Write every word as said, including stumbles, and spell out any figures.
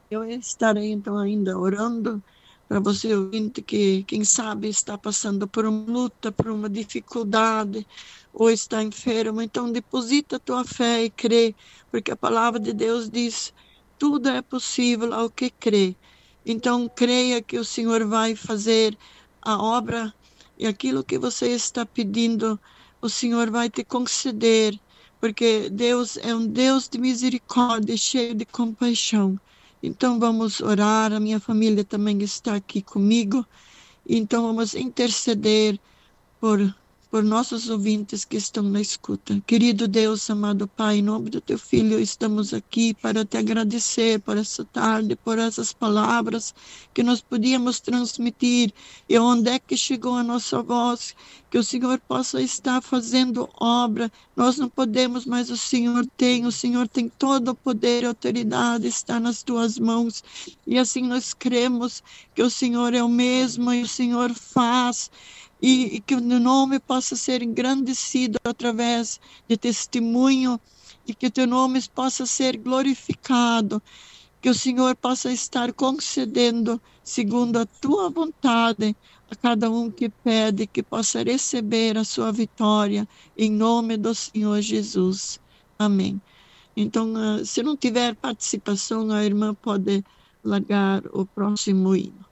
Eu estarei então ainda orando para você ouvinte que, quem sabe, está passando por uma luta, por uma dificuldade, ou está enfermo. Então, deposita a tua fé e crê, porque a palavra de Deus diz: tudo é possível ao que crê. Então, creia que o Senhor vai fazer a obra e aquilo que você está pedindo, o Senhor vai te conceder, porque Deus é um Deus de misericórdia, cheio de compaixão. Então vamos orar, a minha família também está aqui comigo, então vamos interceder por, por nossos ouvintes que estão na escuta. Querido Deus, amado Pai, em nome do teu Filho, estamos aqui para te agradecer por essa tarde, por essas palavras que nós podíamos transmitir e onde é que chegou a nossa voz, que o Senhor possa estar fazendo obra. Nós não podemos, mas o Senhor tem, o Senhor tem todo o poder e autoridade, está nas tuas mãos. E assim nós cremos que o Senhor é o mesmo e o Senhor faz e, e que o teu nome possa ser engrandecido através de testemunho e que o teu nome possa ser glorificado, que o Senhor possa estar concedendo segundo a tua vontade a cada um que pede, que possa receber a sua vitória em nome do Senhor Jesus. Amém. Então, uh, se não tiver participação, a irmã pode largar o próximo hino.